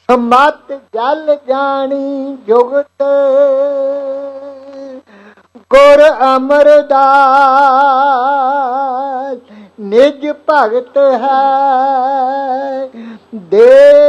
ਮਤ ਜਲ ਜਾਣੀ ਜੁਗਤ ਗੁਰ ਅਮਰਦਾਸ ਨਿਜ ਭਗਤ ਹੈ ਦੇ